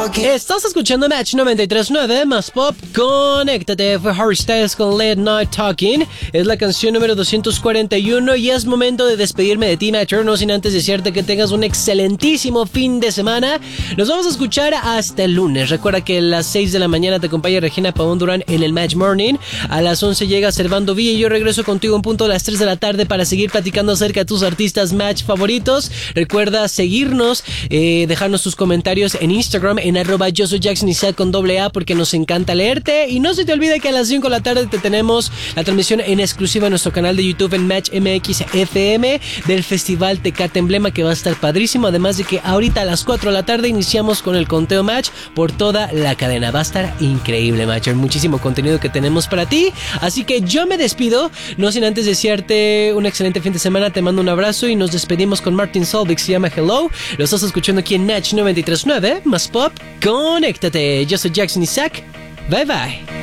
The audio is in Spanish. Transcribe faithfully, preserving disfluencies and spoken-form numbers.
Estás escuchando Match noventa y tres punto nueve más pop. Conéctate. Fue Harry Styles con Late Night Talking. Es la canción número doscientos cuarenta y uno y es momento de despedirme de ti, Matcher. No sin antes desearte que tengas un excelentísimo fin de semana. Nos vamos a escuchar hasta el lunes. Recuerda que a las seis de la mañana te acompaña Regina Pavón Durán en el Match Morning. A las once llega Servando Villa y yo regreso contigo en punto a las tres de la tarde para seguir platicando acerca de tus artistas Match favoritos. Recuerda seguirnos, eh, dejarnos tus comentarios en Instagram en arroba yo soy Jackson Isaac con doble A porque nos encanta leerte. Y no se te olvide que a las cinco de la tarde te tenemos la transmisión en exclusiva en nuestro canal de YouTube en Match M X F M del Festival Tecate Emblema, que va a estar padrísimo. Además de que ahorita a las cuatro de la tarde iniciamos con el conteo Match por toda la cadena. Va a estar increíble, Matcher. Muchísimo contenido que tenemos para ti. Así que yo me despido, no sin antes desearte un excelente fin de semana. Te mando un abrazo y nos despedimos con Martin Solveig. Se llama Hello. Lo estás escuchando aquí en Match noventa y tres punto nueve más pop. Conéctate. Yo soy Jackson Isaac. Bye bye.